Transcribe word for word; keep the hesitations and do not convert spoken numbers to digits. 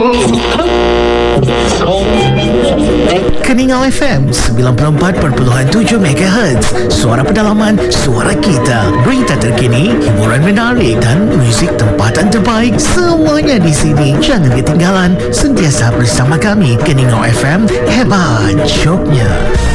Keningau F M sembilan puluh empat perpuluhan tujuh megahertz. Suara pedalaman, suara kita. Berita terkini, hiburan menarik dan muzik tempatan terbaik, semuanya di sini. Jangan ketinggalan, sentiasa bersama kami. Keningau F M, hebat syoknya.